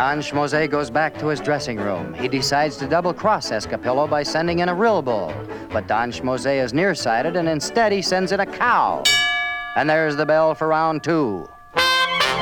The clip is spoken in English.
Don Schmoze goes back to his dressing room. He decides to double-cross Escapillo by sending in a real bull. But Don Schmoze is nearsighted, and instead he sends in a cow. And there's the bell for round 2.